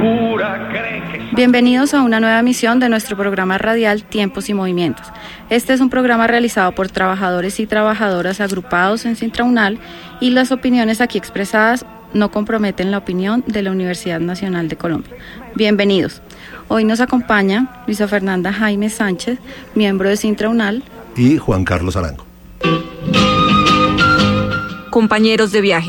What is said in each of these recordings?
Bienvenidos a una nueva emisión de nuestro programa radial Tiempos y Movimientos. Este es un programa realizado por trabajadores y trabajadoras agrupados en Sintraunal y las opiniones aquí expresadas no comprometen la opinión de la Universidad Nacional de Colombia. Bienvenidos. Hoy nos acompaña Luisa Fernanda Jaime Sánchez, miembro de Sintraunal, y Juan Carlos Arango. Compañeros de viaje.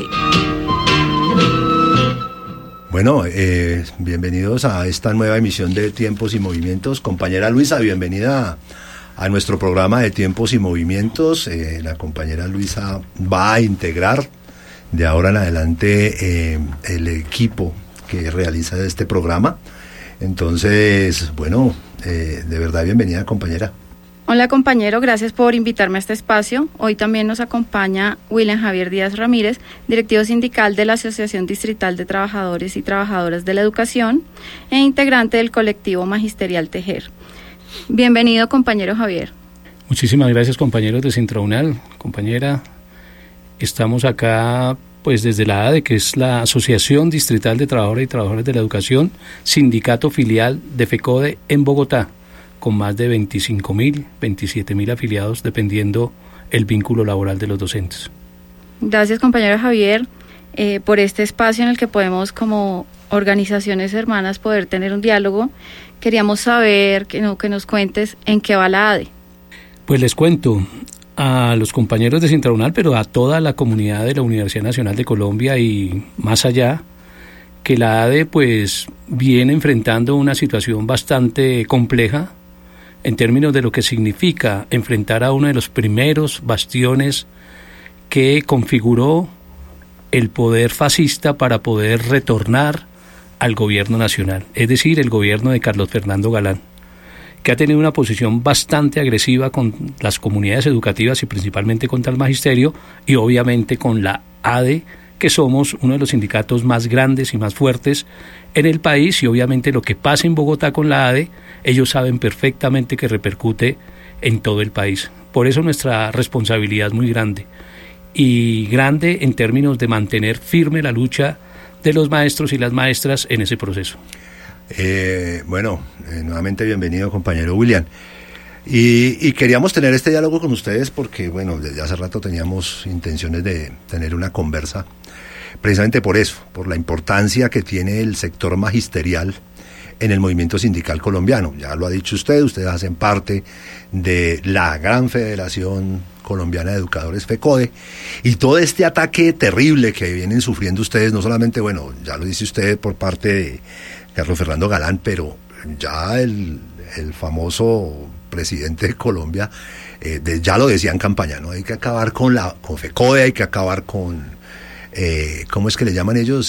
Bueno, bienvenidos a esta nueva emisión de Tiempos y Movimientos. Compañera Luisa, bienvenida a nuestro programa de Tiempos y Movimientos. La compañera Luisa va a integrar de ahora en adelante el equipo que realiza este programa. Entonces, bueno, de verdad bienvenida, compañera. Hola compañero, gracias por invitarme a este espacio. Hoy también nos acompaña William Javier Díaz Ramírez, directivo sindical de la Asociación Distrital de Trabajadores y Trabajadoras de la Educación e integrante del colectivo magisterial Tejer. Bienvenido, compañero Javier. Muchísimas gracias, compañeros de Sintraunal. Compañera, estamos acá pues desde la ADE, que es la Asociación Distrital de Trabajadores y Trabajadoras de la Educación, sindicato filial de FECODE en Bogotá, con más de 25.000, 27.000 afiliados, dependiendo el vínculo laboral de los docentes. Gracias, compañero Javier, por este espacio en el que podemos, como organizaciones hermanas, poder tener un diálogo. Queríamos saber, que nos cuentes en qué va la ADE. Pues les cuento a los compañeros de Sintraunal, pero a toda la comunidad de la Universidad Nacional de Colombia y más allá, que la ADE pues viene enfrentando una situación bastante compleja en términos de lo que significa enfrentar a uno de los primeros bastiones que configuró el poder fascista para poder retornar al gobierno nacional, es decir, el gobierno de Carlos Fernando Galán, que ha tenido una posición bastante agresiva con las comunidades educativas y principalmente contra el magisterio y obviamente con la ADE, que somos uno de los sindicatos más grandes y más fuertes en el país, y obviamente lo que pasa en Bogotá con la ADE, ellos saben perfectamente que repercute en todo el país. Por eso nuestra responsabilidad es muy grande, y grande en términos de mantener firme la lucha de los maestros y las maestras en ese proceso. Nuevamente bienvenido, compañero William. Y queríamos tener este diálogo con ustedes porque, bueno, desde hace rato teníamos intenciones de tener una conversa, precisamente por eso, por la importancia que tiene el sector magisterial en el movimiento sindical colombiano. Ya lo ha dicho usted, ustedes hacen parte de la gran Federación Colombiana de Educadores, FECODE, y todo este ataque terrible que vienen sufriendo ustedes, no solamente, bueno, ya lo dice usted por parte de Carlos Fernando Galán, pero ya el famoso presidente de Colombia, ya lo decía en campaña, ¿no? Hay que acabar con FECODE, hay que acabar con, ¿cómo es que le llaman ellos?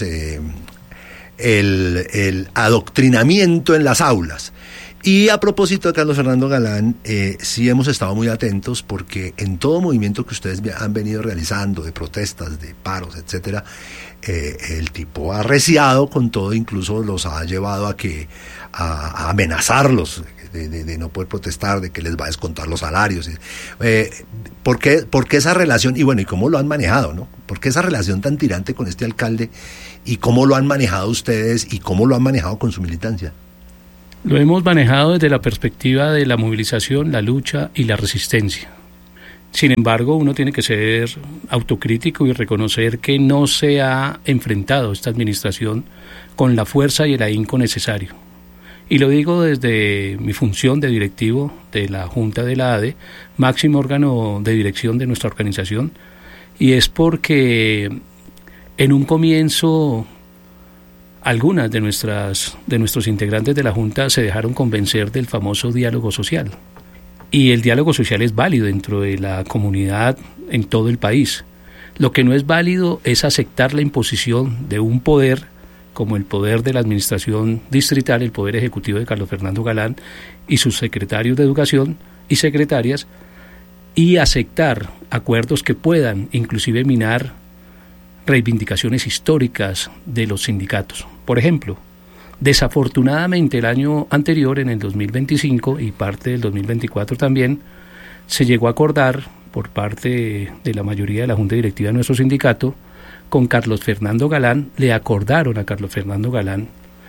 El adoctrinamiento en las aulas. Y a propósito de Carlos Fernando Galán, sí hemos estado muy atentos porque en todo movimiento que ustedes han venido realizando, de protestas, de paros, etcétera, el tipo ha arreciado con todo, incluso los ha llevado a amenazarlos de no poder protestar, de que les va a descontar los salarios. ¿Por qué esa relación? Y bueno, ¿y cómo lo han manejado, no? ¿Por qué esa relación tan tirante con este alcalde? ¿Y cómo lo han manejado ustedes? ¿Y cómo lo han manejado con su militancia? Lo hemos manejado desde la perspectiva de la movilización, la lucha y la resistencia. Sin embargo, uno tiene que ser autocrítico y reconocer que no se ha enfrentado esta administración con la fuerza y el ahínco necesario. Y lo digo desde mi función de directivo de la Junta de la ADE, máximo órgano de dirección de nuestra organización, y es porque en un comienzo algunas de nuestros integrantes de la Junta se dejaron convencer del famoso diálogo social. Y el diálogo social es válido dentro de la comunidad en todo el país. Lo que no es válido es aceptar la imposición de un poder como el poder de la administración distrital, el poder ejecutivo de Carlos Fernando Galán y sus secretarios de educación y secretarias, y aceptar acuerdos que puedan inclusive minar reivindicaciones históricas de los sindicatos. Por ejemplo, desafortunadamente el año anterior, en el 2025 y parte del 2024 también, se llegó a acordar por parte de la mayoría de la Junta Directiva de nuestro sindicato con Carlos Fernando Galán, le acordaron a Carlos Fernando Galán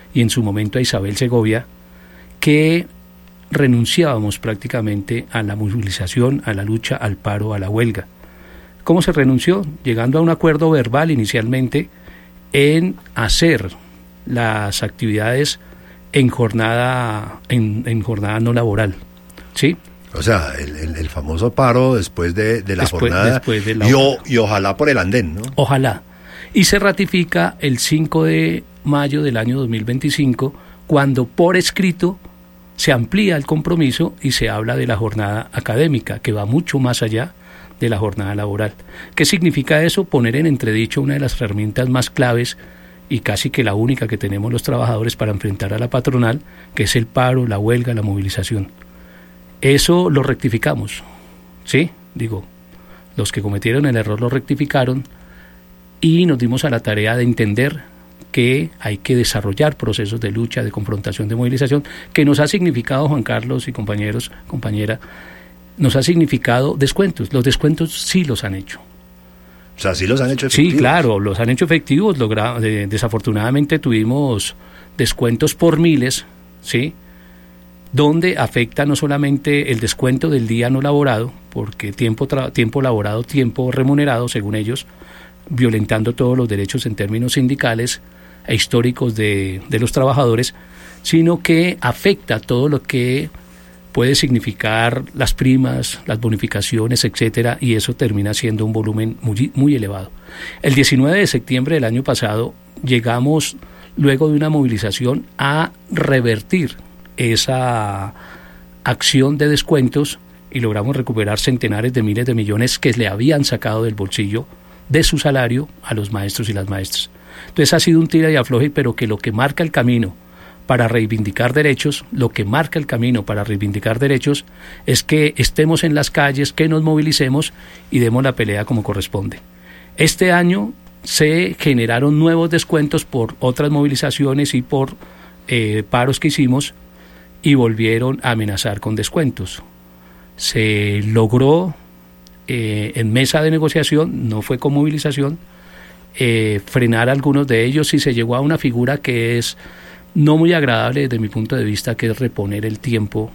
y en su momento a Isabel Segovia, que renunciábamos prácticamente a la movilización, a la lucha, al paro, a la huelga. ¿Cómo se renunció? Llegando a un acuerdo verbal inicialmente en hacer las actividades en jornada no laboral, ¿sí? O sea, el famoso paro después de la jornada y ojalá por el andén, ¿no? Ojalá. Y se ratifica el 5 de mayo del año 2025, cuando por escrito se amplía el compromiso y se habla de la jornada académica, que va mucho más allá de la jornada laboral. ¿Qué significa eso? Poner en entredicho una de las herramientas más claves y casi que la única que tenemos los trabajadores para enfrentar a la patronal, que es el paro, la huelga, la movilización. Eso lo rectificamos, ¿sí? Digo, los que cometieron el error lo rectificaron y nos dimos a la tarea de entender que hay que desarrollar procesos de lucha, de confrontación, de movilización, que nos ha significado, Juan Carlos y compañeros, compañera, nos ha significado descuentos. Los descuentos sí los han hecho. O sea, sí los han hecho efectivos. Sí, claro, los han hecho efectivos. Desafortunadamente tuvimos descuentos por miles, ¿sí? Donde afecta no solamente el descuento del día no laborado, porque tiempo laborado, tiempo remunerado, según ellos, violentando todos los derechos en términos sindicales e históricos de los trabajadores, sino que afecta todo lo que puede significar las primas, las bonificaciones, etcétera, y eso termina siendo un volumen muy, muy elevado. El 19 de septiembre del año pasado llegamos, luego de una movilización, a revertir esa acción de descuentos y logramos recuperar centenares de miles de millones que le habían sacado del bolsillo de su salario a los maestros y las maestras. Entonces ha sido un tira y afloje, pero que lo que marca el camino para reivindicar derechos, es que estemos en las calles, que nos movilicemos y demos la pelea como corresponde. Este año se generaron nuevos descuentos por otras movilizaciones y por paros que hicimos y volvieron a amenazar con descuentos. Se logró en mesa de negociación, no fue con movilización, frenar algunos de ellos y se llegó a una figura que es no muy agradable desde mi punto de vista, que es reponer el tiempo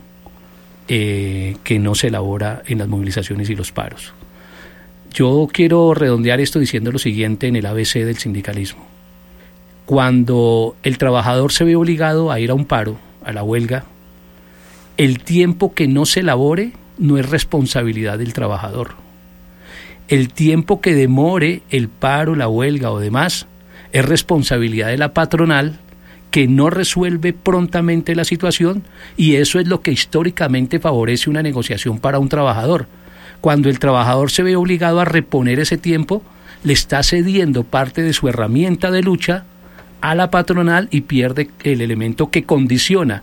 que no se elabora en las movilizaciones y los paros. Yo quiero redondear esto diciendo lo siguiente en el ABC del sindicalismo. Cuando el trabajador se ve obligado a ir a un paro, a la huelga, el tiempo que no se elabore no es responsabilidad del trabajador. El tiempo que demore el paro, la huelga o demás es responsabilidad de la patronal, que no resuelve prontamente la situación, y eso es lo que históricamente favorece una negociación para un trabajador. Cuando el trabajador se ve obligado a reponer ese tiempo, le está cediendo parte de su herramienta de lucha a la patronal y pierde el elemento que condiciona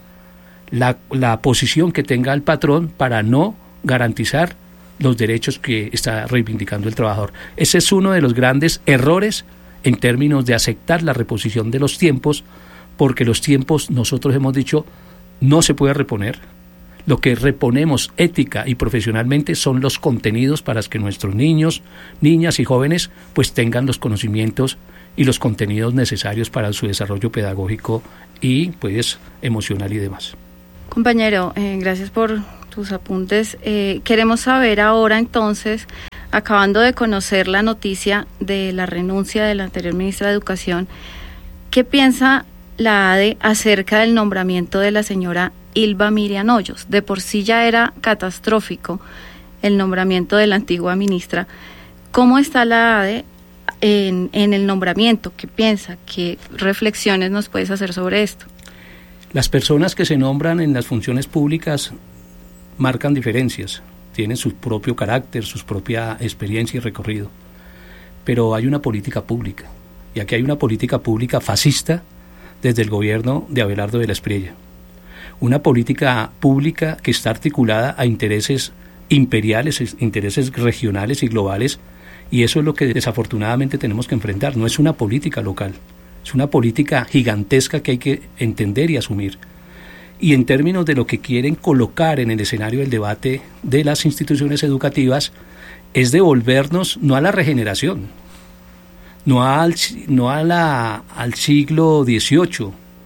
la posición que tenga el patrón para no garantizar los derechos que está reivindicando el trabajador. Ese es uno de los grandes errores en términos de aceptar la reposición de los tiempos, porque los tiempos, nosotros hemos dicho, no se puede reponer. Lo que reponemos ética y profesionalmente son los contenidos para que nuestros niños, niñas y jóvenes pues tengan los conocimientos y los contenidos necesarios para su desarrollo pedagógico y pues emocional y demás. Compañero, gracias por tus apuntes. Queremos saber ahora entonces, acabando de conocer la noticia de la renuncia de la anterior ministra de Educación, ¿qué piensa la ADE acerca del nombramiento de la señora Ylva Miriam Hoyos? De por sí ya era catastrófico el nombramiento de la antigua ministra. ¿Cómo está la ADE en el nombramiento? ¿Qué piensa? ¿Qué reflexiones nos puedes hacer sobre esto? Las personas que se nombran en las funciones públicas marcan diferencias, tienen su propio carácter, su propia experiencia y recorrido, pero hay una política pública, y aquí hay una política pública fascista desde el gobierno de Abelardo de la Espriella, una política pública que está articulada a intereses imperiales, intereses regionales y globales, y eso es lo que desafortunadamente tenemos que enfrentar. No es una política local, es una política gigantesca que hay que entender y asumir. Y en términos de lo que quieren colocar en el escenario del debate de las instituciones educativas, es devolvernos no a la regeneración, no al siglo XVIII,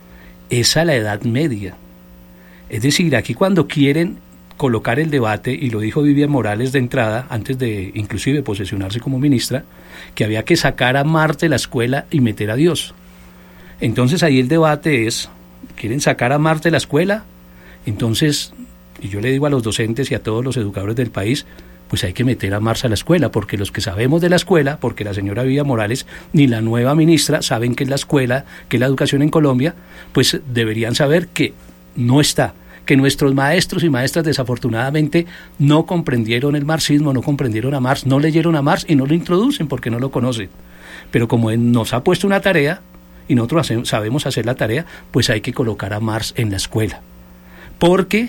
es a la Edad Media. Es decir, aquí cuando quieren colocar el debate, y lo dijo Vivian Morales de entrada, antes de inclusive posesionarse como ministra, que había que sacar a Marx de la escuela y meter a Dios. Entonces ahí el debate es, ¿quieren sacar a Marx de la escuela? Entonces, y yo le digo a los docentes y a todos los educadores del país, pues hay que meter a Marx a la escuela, porque los que sabemos de la escuela, porque la señora Vivian Morales ni la nueva ministra saben qué es la escuela, qué es la educación en Colombia, pues deberían saber que no está, que nuestros maestros y maestras desafortunadamente no comprendieron el marxismo, no comprendieron a Marx, no leyeron a Marx y no lo introducen porque no lo conocen. Pero como él nos ha puesto una tarea y nosotros sabemos hacer la tarea, pues hay que colocar a Marx en la escuela, porque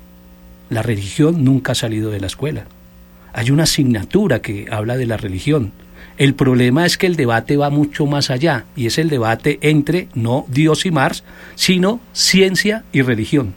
la religión nunca ha salido de la escuela. Hay una asignatura que habla de la religión. El problema es que el debate va mucho más allá, y es el debate entre no Dios y Marx, sino ciencia y religión.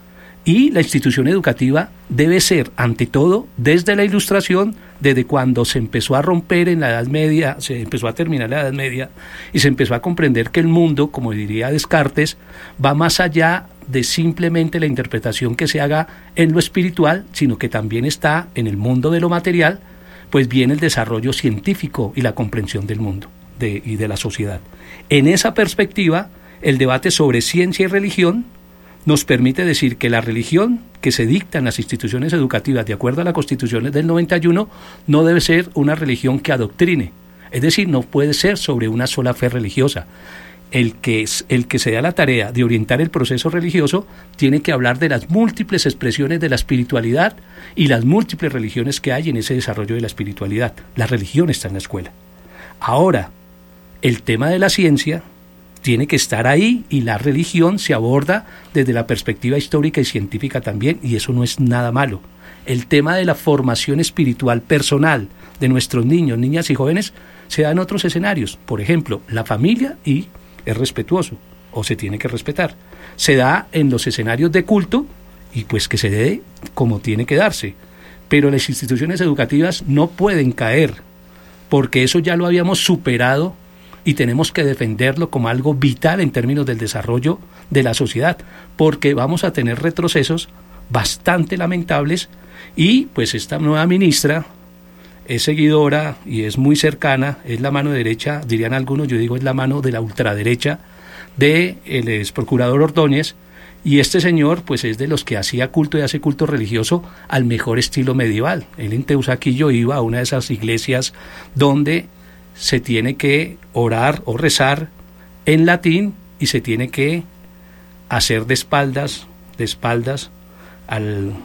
Y la institución educativa debe ser, ante todo, desde la Ilustración, desde cuando se empezó a romper en la Edad Media, se empezó a terminar la Edad Media, y se empezó a comprender que el mundo, como diría Descartes, va más allá de simplemente la interpretación que se haga en lo espiritual, sino que también está en el mundo de lo material, pues viene el desarrollo científico y la comprensión del mundo y de la sociedad. En esa perspectiva, el debate sobre ciencia y religión nos permite decir que la religión que se dicta en las instituciones educativas de acuerdo a la Constitución del 91 no debe ser una religión que adoctrine, es decir, no puede ser sobre una sola fe religiosa. El que se da la tarea de orientar el proceso religioso tiene que hablar de las múltiples expresiones de la espiritualidad y las múltiples religiones que hay en ese desarrollo de la espiritualidad. La religión está en la escuela. Ahora, el tema de la ciencia tiene que estar ahí, y la religión se aborda desde la perspectiva histórica y científica también, y eso no es nada malo. El tema de la formación espiritual personal de nuestros niños, niñas y jóvenes se da en otros escenarios. Por ejemplo, la familia, y es respetuoso, o se tiene que respetar. Se da en los escenarios de culto, y pues que se dé como tiene que darse. Pero las instituciones educativas no pueden caer, porque eso ya lo habíamos superado y tenemos que defenderlo como algo vital en términos del desarrollo de la sociedad, porque vamos a tener retrocesos bastante lamentables, y pues esta nueva ministra es seguidora y es muy cercana, es la mano derecha, dirían algunos, yo digo es la mano de la ultraderecha del ex procurador Ordóñez, y este señor pues es de los que hacía culto y hace culto religioso al mejor estilo medieval. Él en Teusaquillo iba a una de esas iglesias donde se tiene que orar o rezar en latín, y se tiene que hacer de espaldas al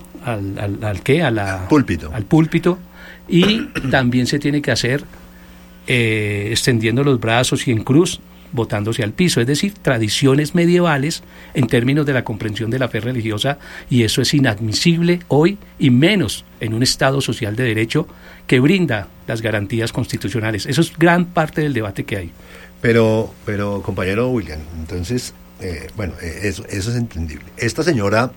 púlpito, y también se tiene que hacer extendiendo los brazos y en cruz, botándose al piso, es decir, tradiciones medievales en términos de la comprensión de la fe religiosa, y eso es inadmisible hoy, y menos en un Estado social de derecho que brinda las garantías constitucionales. Eso es gran parte del debate que hay. Pero compañero William, entonces, eso es entendible. Esta señora,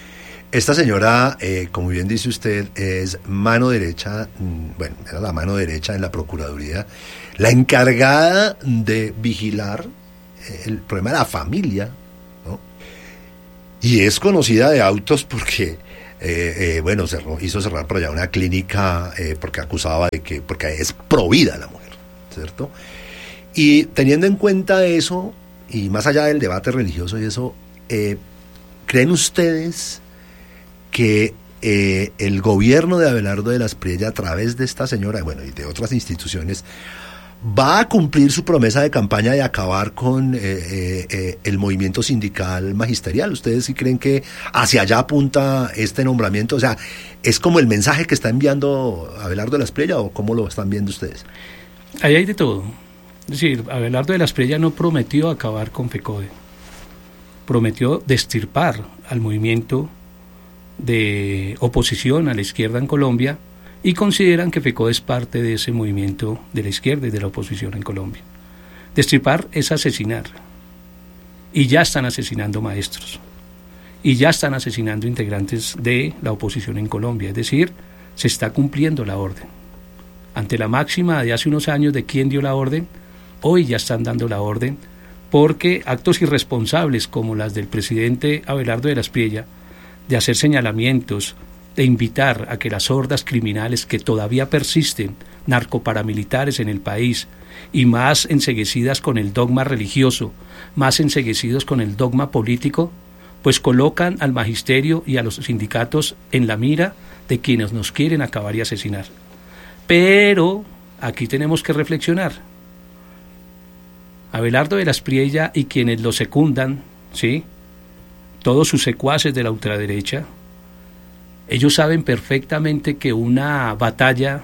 como bien dice usted, es mano derecha, era la mano derecha en la Procuraduría, la encargada de vigilar el problema de la familia, ¿no? Y es conocida de autos porque, hizo cerrar por allá una clínica porque acusaba porque es provida la mujer, ¿cierto? Y teniendo en cuenta eso, y más allá del debate religioso y eso, ¿creen ustedes que el gobierno de Abelardo de las Priella, a través de esta señora, y de otras instituciones, va a cumplir su promesa de campaña de acabar con el movimiento sindical magisterial? ¿Ustedes sí creen que hacia allá apunta este nombramiento? O sea, ¿es como el mensaje que está enviando Abelardo de las Priella, o cómo lo están viendo ustedes? Ahí hay de todo. Es decir, Abelardo de las Priella no prometió acabar con FECODE, prometió desterrar al movimiento de oposición a la izquierda en Colombia, y consideran que FECODE es parte de ese movimiento de la izquierda y de la oposición en Colombia. Destripar es asesinar, y ya están asesinando maestros, y ya están asesinando integrantes de la oposición en Colombia, es decir, se está cumpliendo la orden. Ante la máxima de hace unos años de quién dio la orden, hoy ya están dando la orden porque actos irresponsables como las del presidente Abelardo de la Espriella, de hacer señalamientos, de invitar a que las hordas criminales que todavía persisten, narcoparamilitares en el país, y más enceguecidas con el dogma religioso, más enceguecidos con el dogma político, pues colocan al magisterio y a los sindicatos en la mira de quienes nos quieren acabar y asesinar. Pero aquí tenemos que reflexionar. Abelardo de la Espriella y quienes lo secundan, ¿sí?, todos sus secuaces de la ultraderecha, ellos saben perfectamente que una batalla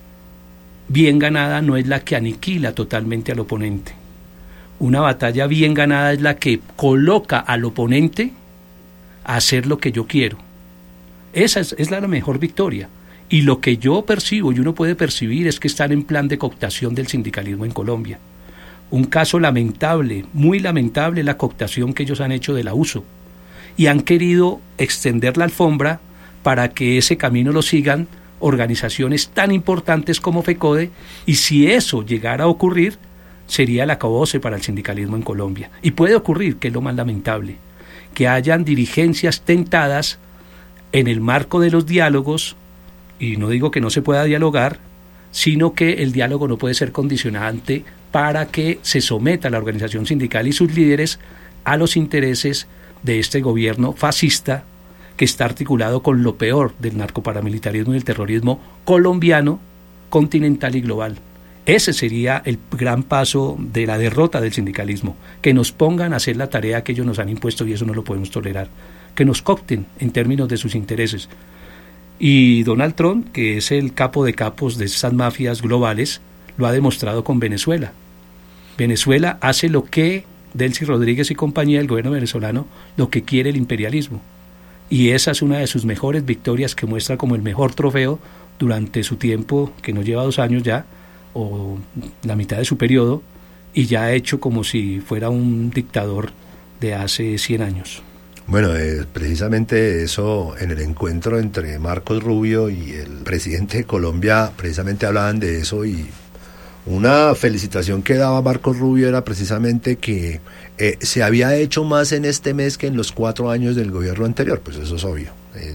bien ganada no es la que aniquila totalmente al oponente. Una batalla bien ganada es la que coloca al oponente a hacer lo que yo quiero. Esa es la mejor victoria. Y lo que yo percibo y uno puede percibir es que están en plan de cooptación del sindicalismo en Colombia. Un caso lamentable, muy lamentable, la cooptación que ellos han hecho de la USO. Y han querido extender la alfombra para que ese camino lo sigan organizaciones tan importantes como FECODE, y si eso llegara a ocurrir, sería el acabose para el sindicalismo en Colombia. Y puede ocurrir, que es lo más lamentable, que hayan dirigencias tentadas en el marco de los diálogos, y no digo que no se pueda dialogar, sino que el diálogo no puede ser condicionante para que se someta la organización sindical y sus líderes a los intereses de este gobierno fascista que está articulado con lo peor del narcoparamilitarismo y el terrorismo colombiano, continental y global. Ese sería el gran paso de la derrota del sindicalismo, que nos pongan a hacer la tarea que ellos nos han impuesto, y eso no lo podemos tolerar, que nos coopten en términos de sus intereses. Y Donald Trump, que es el capo de capos de esas mafias globales, lo ha demostrado con Venezuela. Venezuela hace lo que Delcy Rodríguez y compañía, el gobierno venezolano, lo que quiere el imperialismo. Y esa es una de sus mejores victorias, que muestra como el mejor trofeo durante su tiempo, que no lleva 2 años ya, o la mitad de su periodo, y ya ha hecho como si fuera un dictador de hace 100 años. Bueno, precisamente eso, en el encuentro entre Marcos Rubio y el presidente de Colombia, precisamente hablaban de eso, y una felicitación que daba Marcos Rubio era precisamente que se había hecho más en este mes que en los 4 años del gobierno anterior. Pues eso es obvio.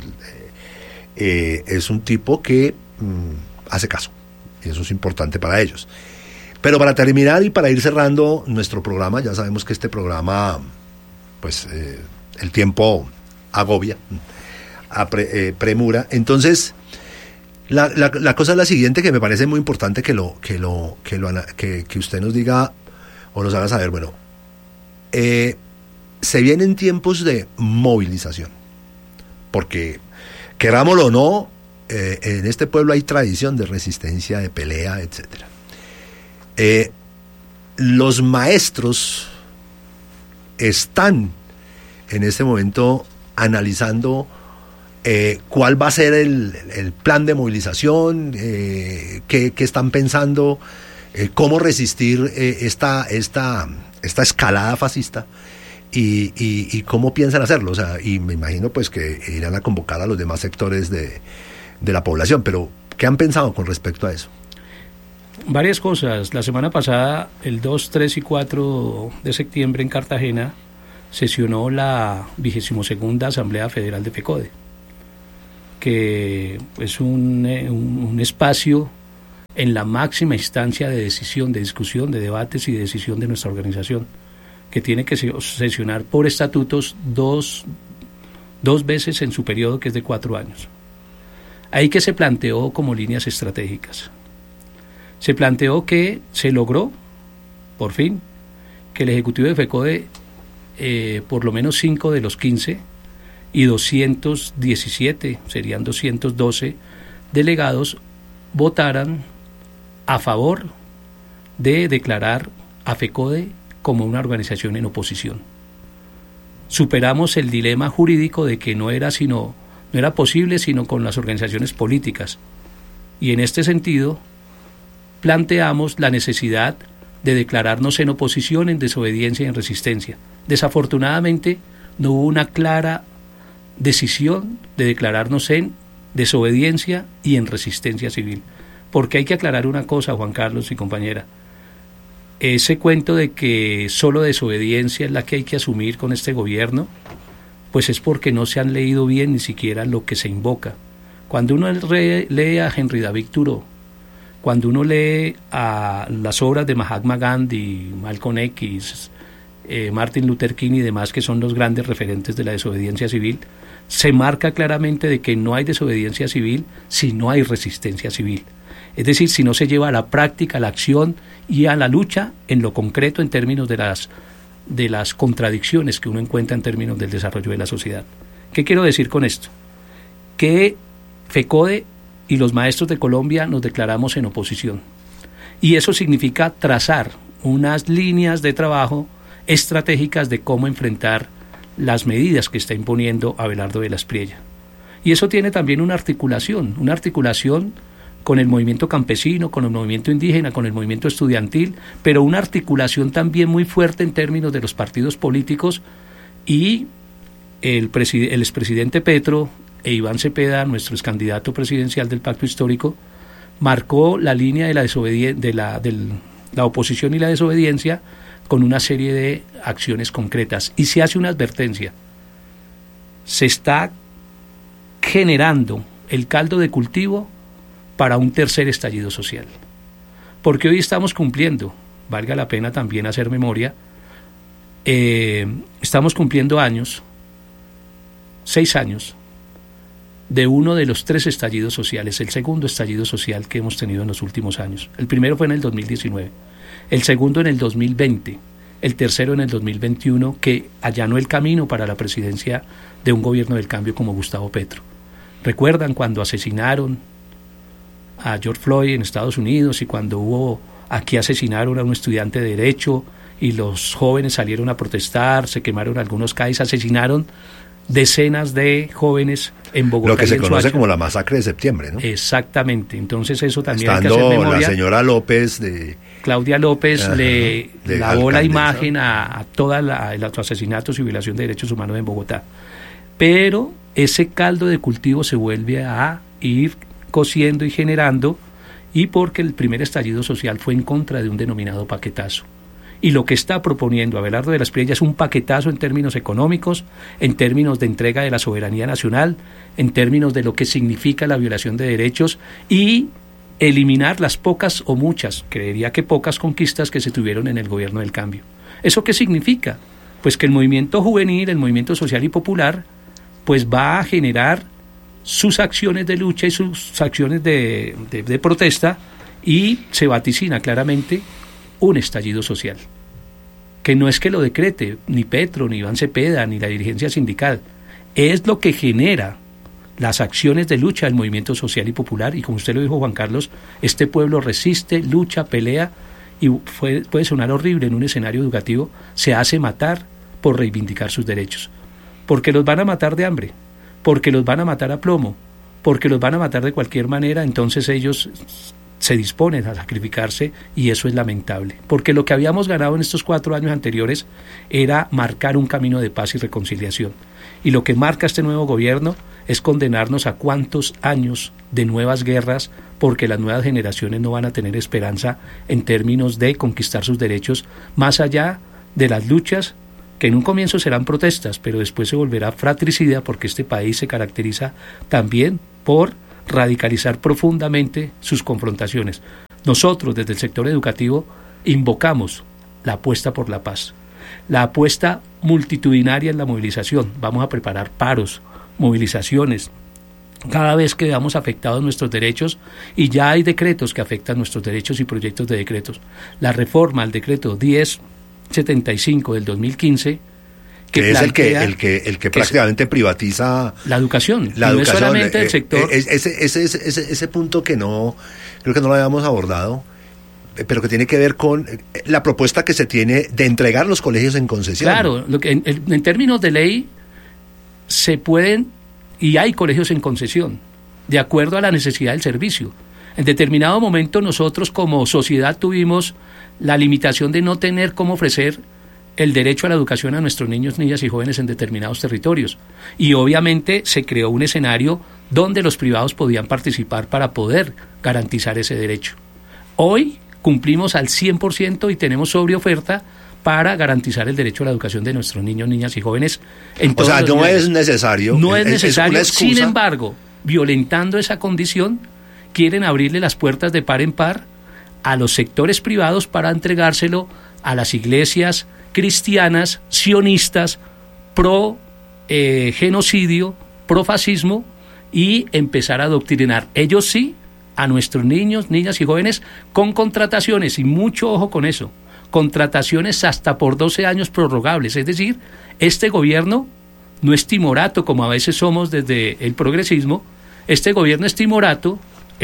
Es un tipo que hace caso, y eso es importante para ellos. Pero para terminar y para ir cerrando nuestro programa, ya sabemos que este programa, pues el tiempo agobia, premura. Entonces, la cosa es la siguiente, que me parece muy importante que usted nos diga o nos haga saber. Bueno, se vienen tiempos de movilización, porque querámoslo o no, en este pueblo hay tradición de resistencia, de pelea, etcétera. Los maestros están en este momento analizando cuál va a ser el plan de movilización, qué están pensando, cómo resistir esta escalada fascista, y cómo piensan hacerlo. O sea, y me imagino pues que irán a convocar a los demás sectores de la población, pero ¿qué han pensado con respecto a eso? Varias cosas. La semana pasada, el 2, 3 y 4 de septiembre en Cartagena, sesionó la 22ª Asamblea Federal de FECODE, que es un espacio en la máxima instancia de decisión, de discusión, de debates y de decisión de nuestra organización, que tiene que sesionar por estatutos dos veces en su periodo, que es de 4 años. Ahí que se planteó como líneas estratégicas. Se planteó que se logró, por fin, que el Ejecutivo de FECODE, por lo menos 5 de los 15 y 217, serían 212 delegados, votaran a favor de declarar a FECODE como una organización en oposición. Superamos el dilema jurídico de que no era posible sino con las organizaciones políticas, y en este sentido planteamos la necesidad de declararnos en oposición, en desobediencia y en resistencia. Desafortunadamente no hubo una clara decisión de declararnos en desobediencia y en resistencia civil, porque hay que aclarar una cosa, Juan Carlos y compañera. ese cuento de que solo desobediencia es la que hay que asumir con este gobierno, pues es porque no se han leído bien ni siquiera lo que se invoca. Cuando uno lee a Henry David Thoreau, cuando uno lee a las obras de Mahatma Gandhi, Malcolm X, Martin Luther King y demás, que son los grandes referentes de la desobediencia civil, se marca claramente de que no hay desobediencia civil si no hay resistencia civil. Es decir, si no se lleva a la práctica, a la acción y a la lucha en lo concreto en términos de las contradicciones que uno encuentra en términos del desarrollo de la sociedad. ¿Qué quiero decir con esto? Que FECODE y los maestros de Colombia nos declaramos en oposición. Y eso significa trazar unas líneas de trabajo estratégicas de cómo enfrentar las medidas que está imponiendo Abelardo de la Espriella. Y eso tiene también una articulación con el movimiento campesino, con el movimiento indígena, con el movimiento estudiantil, pero una articulación también muy fuerte en términos de los partidos políticos, y el expresidente Petro e Iván Cepeda, nuestro excandidato presidencial del Pacto Histórico, marcó la línea de la oposición y la desobediencia con una serie de acciones concretas. Y se hace una advertencia. Se está generando el caldo de cultivo para un tercer estallido social. Porque hoy estamos cumpliendo, valga la pena también hacer memoria, estamos cumpliendo 6 años, de uno de los 3 estallidos sociales, el segundo estallido social que hemos tenido en los últimos años. El primero fue en el 2019, el segundo en el 2020, el tercero en el 2021, que allanó el camino para la presidencia de un gobierno del cambio como Gustavo Petro. ¿Recuerdan cuando asesinaron a George Floyd en Estados Unidos y cuando aquí asesinaron a un estudiante de Derecho y los jóvenes salieron a protestar, se quemaron algunos CAIs, asesinaron decenas de jóvenes en Bogotá? Lo que se conoce como la masacre de septiembre, ¿no? Exactamente, entonces eso también hay que hacer memoria. La señora López Claudia López le lavó la imagen a todos los asesinatos y violación de derechos humanos en Bogotá. Pero ese caldo de cultivo se vuelve a ir cociendo y generando, y porque el primer estallido social fue en contra de un denominado paquetazo. Y lo que está proponiendo Abelardo de la Espriella es un paquetazo en términos económicos, en términos de entrega de la soberanía nacional, en términos de lo que significa la violación de derechos y eliminar las pocas o muchas, creería que pocas conquistas que se tuvieron en el gobierno del cambio. ¿Eso qué significa? Pues que el movimiento juvenil, el movimiento social y popular, pues va a generar sus acciones de lucha y sus acciones de protesta, y se vaticina claramente un estallido social, que no es que lo decrete ni Petro, ni Iván Cepeda, ni la dirigencia sindical, es lo que genera las acciones de lucha del movimiento social y popular. Y como usted lo dijo, Juan Carlos, este pueblo resiste, lucha, pelea, y puede sonar horrible en un escenario educativo, se hace matar por reivindicar sus derechos, porque los van a matar de hambre, porque los van a matar a plomo, porque los van a matar de cualquier manera. Entonces ellos se disponen a sacrificarse, y eso es lamentable, porque lo que habíamos ganado en estos 4 años anteriores era marcar un camino de paz y reconciliación, y lo que marca este nuevo gobierno es condenarnos a cuántos años de nuevas guerras, porque las nuevas generaciones no van a tener esperanza en términos de conquistar sus derechos, más allá de las luchas que en un comienzo serán protestas, pero después se volverá fratricida, porque este país se caracteriza también por radicalizar profundamente sus confrontaciones. Nosotros, desde el sector educativo, invocamos la apuesta por la paz, la apuesta multitudinaria en la movilización. Vamos a preparar paros, movilizaciones, cada vez que veamos afectados nuestros derechos, y ya hay decretos que afectan nuestros derechos y proyectos de decretos. La reforma al decreto 1075 del 2015, que es el que prácticamente privatiza la educación, no es solamente el sector. Ese punto que no, creo que no lo habíamos abordado, pero que tiene que ver con la propuesta que se tiene de entregar los colegios en concesión. Claro, en términos de ley se pueden, y hay colegios en concesión, de acuerdo a la necesidad del servicio. En determinado momento nosotros como sociedad tuvimos la limitación de no tener cómo ofrecer el derecho a la educación a nuestros niños, niñas y jóvenes en determinados territorios. Y obviamente se creó un escenario donde los privados podían participar para poder garantizar ese derecho. Hoy, cumplimos al 100% y tenemos sobreoferta para garantizar el derecho a la educación de nuestros niños, niñas y jóvenes. O sea, no es necesario. No es necesario, es sin embargo, violentando esa condición, quieren abrirle las puertas de par en par a los sectores privados para entregárselo a las iglesias cristianas, sionistas, pro genocidio, pro fascismo, y empezar a adoctrinar, ellos sí, a nuestros niños, niñas y jóvenes con contrataciones, y mucho ojo con eso, contrataciones hasta por 12 años prorrogables. Es decir, este gobierno no es timorato como a veces somos desde el progresismo. El gobierno es timorato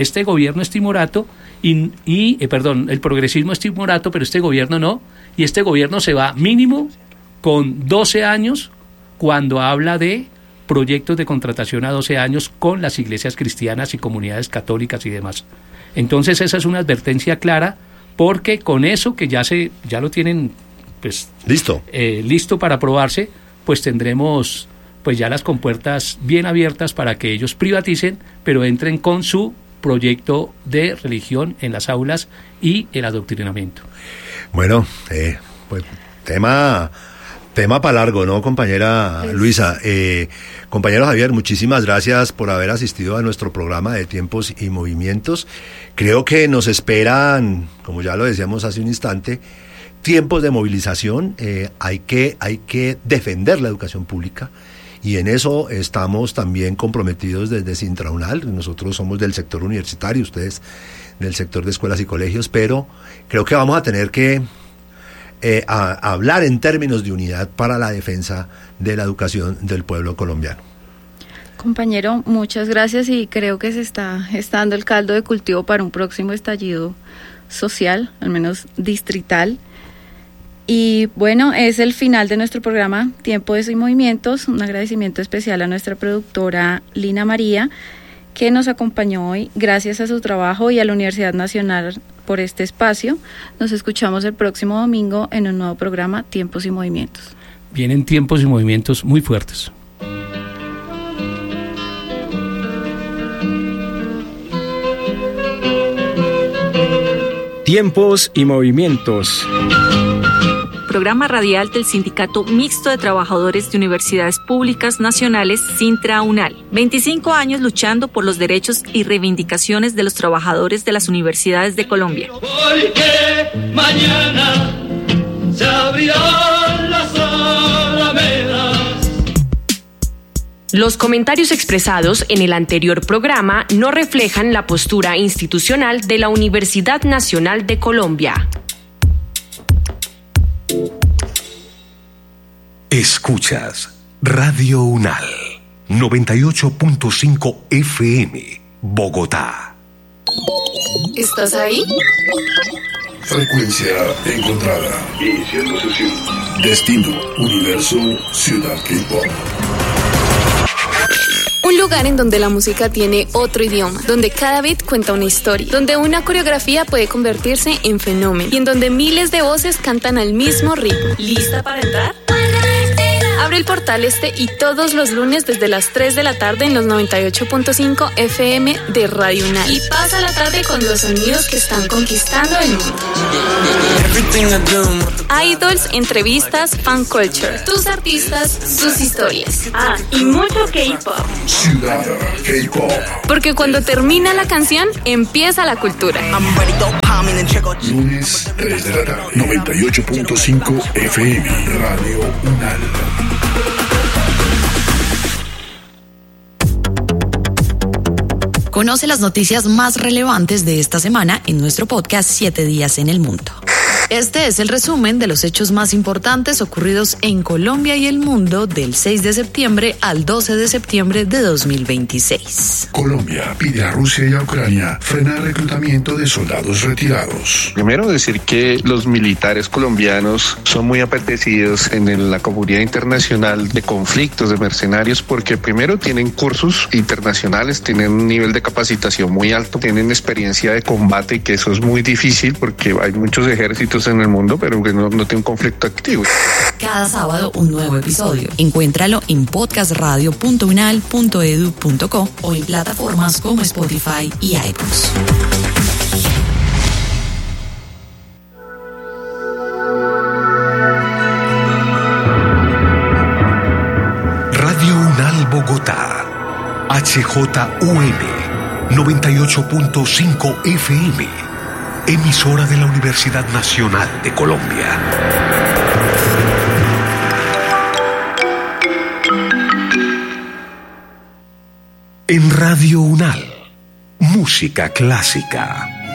y el progresismo es timorato, pero este gobierno no, y este gobierno se va mínimo con 12 años cuando habla de proyectos de contratación a 12 años con las iglesias cristianas y comunidades católicas y demás. Entonces esa es una advertencia clara, porque con eso que ya lo tienen pues listo para aprobarse, pues tendremos pues ya las compuertas bien abiertas para que ellos privaticen, pero entren con su proyecto de religión en las aulas y el adoctrinamiento. Bueno, pues tema para largo, ¿no, compañera Luisa? Compañero Javier, muchísimas gracias por haber asistido a nuestro programa de Tiempos y Movimientos. Creo que nos esperan, como ya lo decíamos hace un instante, tiempos de movilización. Hay que defender la educación pública, y en eso estamos también comprometidos desde Sintraunal. Nosotros somos del sector universitario, ustedes del sector de escuelas y colegios, pero creo que vamos a tener que a hablar en términos de unidad para la defensa de la educación del pueblo colombiano. Compañero, muchas gracias, y creo que se está gestando el caldo de cultivo para un próximo estallido social, al menos distrital. Y bueno, es el final de nuestro programa Tiempos y Movimientos. Un agradecimiento especial a nuestra productora Lina María, que nos acompañó hoy. Gracias a su trabajo y a la Universidad Nacional por este espacio. Nos escuchamos el próximo domingo en un nuevo programa Tiempos y Movimientos. Vienen tiempos y movimientos muy fuertes. Tiempos y Movimientos. Programa radial del Sindicato Mixto de Trabajadores de Universidades Públicas Nacionales, Sintraunal. 25 años luchando por los derechos y reivindicaciones de los trabajadores de las universidades de Colombia. Porque mañana se abrirán las alamedas. Los comentarios expresados en el anterior programa no reflejan la postura institucional de la Universidad Nacional de Colombia. Escuchas Radio UNAL 98.5 FM, Bogotá. ¿Estás ahí? Frecuencia encontrada. Iniciando sesión. Destino, universo, ciudad K-pop. Un lugar en donde la música tiene otro idioma, donde cada beat cuenta una historia, donde una coreografía puede convertirse en fenómeno y en donde miles de voces cantan al mismo ritmo. ¿Lista para entrar? Abre el portal y todos los lunes desde las 3 de la tarde en los 98.5 FM de Radio UNAL. Y pasa la tarde con los sonidos que están conquistando el mundo. Idols, entrevistas, fan culture, tus artistas, sus historias. Y mucho K-pop. Ciudad K-pop. Porque cuando termina la canción, empieza la cultura. Lunes 3 de la tarde, 98.5 FM, Radio UNAL. Conoce las noticias más relevantes de esta semana en nuestro podcast 7 días en el mundo. Este es el resumen de los hechos más importantes ocurridos en Colombia y el mundo del 6 de septiembre al 12 de septiembre de 2026. Colombia pide a Rusia y a Ucrania frenar reclutamiento de soldados retirados. Primero decir que los militares colombianos son muy apetecidos en la comunidad internacional de conflictos de mercenarios porque primero tienen cursos internacionales, tienen un nivel de capacitación muy alto, tienen experiencia de combate, que eso es muy difícil porque hay muchos ejércitos en el mundo, pero que no tiene un conflicto activo. Cada sábado un nuevo episodio. Encuéntralo en podcastradio.unal.edu.co o en plataformas como Spotify y iTunes. Bogotá. HJUM 98.5 FM. Emisora de la Universidad Nacional de Colombia. En Radio UNAL, música clásica.